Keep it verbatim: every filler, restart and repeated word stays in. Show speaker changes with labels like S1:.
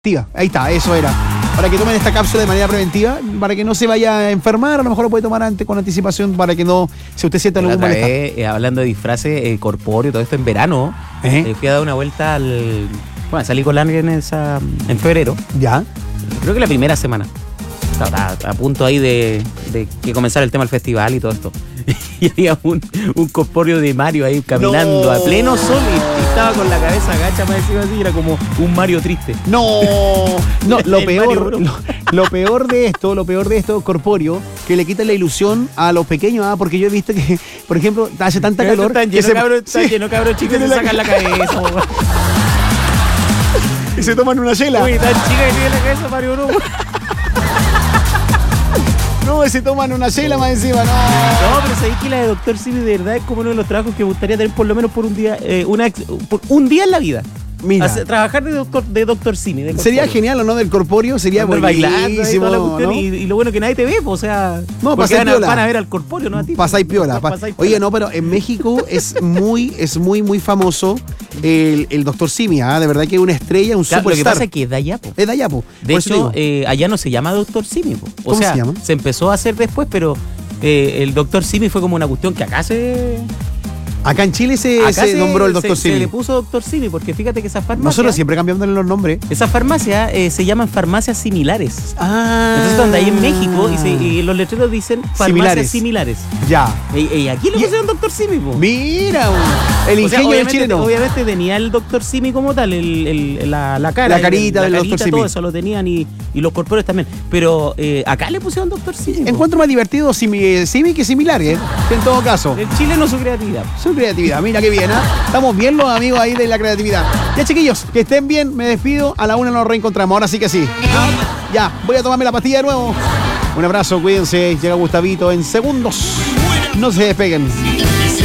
S1: Ahí está, eso era. Para que tomen esta cápsula de manera preventiva, para que no se vaya a enfermar, a lo mejor lo puede tomar antes con anticipación para que no, si usted siente algún malestar.
S2: Vez, eh, hablando de disfraces eh, corpóreo, todo esto en verano,
S1: ¿Eh?
S2: eh, fui a dar una vuelta al... Bueno, salí con alguien en, esa, en febrero.
S1: Ya.
S2: Creo que la primera semana. Estaba a, a punto ahí de, de que comenzara el tema del festival y todo esto. Y había un, un corpóreo de Mario ahí caminando
S1: No.
S2: a pleno sol y, y estaba con la cabeza agacha más encima así, era como un Mario triste.
S1: No, no, lo
S2: El
S1: peor,
S2: Mario Bros.
S1: lo, lo peor de esto, lo peor de esto corpóreo, que le quita la ilusión a los pequeños, ¿ah? Porque yo he visto que, por ejemplo, hace tanta
S2: Pero
S1: calor
S2: Están
S1: que
S2: llenos
S1: se,
S2: cabros, están
S1: sí,
S2: llenos cabros chicos que se sacan la cabeza.
S1: y se toman una chela.
S2: Uy, tan chica que tiene la cabeza Mario Bros.
S1: No, se toman una chela más encima, no.
S2: No, pero sabéis que la de Doctor Simi de verdad es como uno de los trabajos que me gustaría tener por lo menos por un día, eh, una, ex- por un día en la vida.
S1: Mira.
S2: Hacer- trabajar de doctor, de Doctor Simi. De
S1: Sería
S2: corpóreo.
S1: genial, ¿o no? Del corpóreo sería
S2: Andar bailando ahí,
S1: buenísimo,
S2: toda la cuestión,
S1: ¿no?
S2: y, y lo bueno que nadie te ve, pues, o sea,
S1: No,
S2: porque
S1: pasáis
S2: van a,
S1: piola.
S2: van a ver al corpóreo, no a ti.
S1: Pasáis piola. pa-
S2: Pasáis piola.
S1: Oye, no, pero en México es muy, es muy, muy famoso el, el doctor Simi, ¿ah? De verdad que es una estrella, un
S2: Claro, lo que
S1: superstar.
S2: pasa es que es de allá, po.
S1: Es de allá, po.
S2: De
S1: Por eso te
S2: hecho,
S1: digo.
S2: eh, allá no se llama Doctor Simi, po. O
S1: ¿Cómo
S2: sea,
S1: se llama?
S2: empezó a hacer después, pero eh, el Doctor Simi fue como una cuestión que acá se...
S1: Acá en Chile se,
S2: acá
S1: se nombró el doctor
S2: se,
S1: Simi.
S2: se le puso Doctor Simi, porque fíjate que esas farmacias...
S1: Nosotros siempre cambiándole los nombres.
S2: Esas farmacias eh, se llaman farmacias similares.
S1: Ah.
S2: Entonces, donde hay en México y, se- y los letreros dicen farmacias
S1: Similares.
S2: similares.
S1: Ya.
S2: Y, y aquí le
S1: Y-
S2: pusieron Doctor Simi, po.
S1: Mira, el
S2: O sea,
S1: ingenio del
S2: obviamente,
S1: chileno.
S2: obviamente tenía el Doctor Simi como tal, el, el- la, la cara.
S1: La carita
S2: el-
S1: del
S2: la
S1: doctor
S2: carita, todo
S1: Simi.
S2: eso lo tenían y, y los corpóreos también. Pero eh, acá le pusieron Doctor Simi. po.
S1: Encuentro más divertido Simi, Simi que similar, ¿eh? En todo caso.
S2: El chileno su creatividad.
S1: Su creatividad, mira qué bien, ¿ah? Estamos bien los amigos ahí de la creatividad. Ya, chiquillos, que estén bien, me despido. A la una nos reencontramos, ahora sí que sí. Ya, voy a tomarme la pastilla de nuevo. Un abrazo, cuídense. Llega Gustavito en segundos. No se despeguen.